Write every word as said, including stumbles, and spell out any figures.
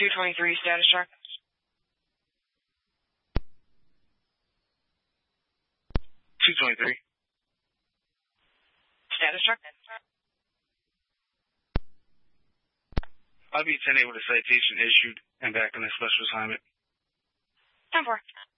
two twenty-three, status check. two twenty-three. Status check. I'll be ten eight with a citation issued and back on a special assignment. ten four.